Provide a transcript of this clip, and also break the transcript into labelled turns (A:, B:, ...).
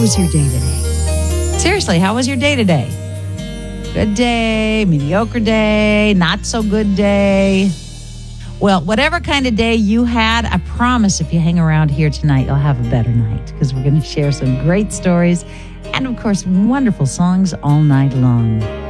A: was your day today? Seriously, how was your day today? Good day, mediocre day, not so good day. Well, whatever kind of day you had, I promise if you hang around here tonight, you'll have a better night because we're going to share some great stories and, of course, wonderful songs all night long.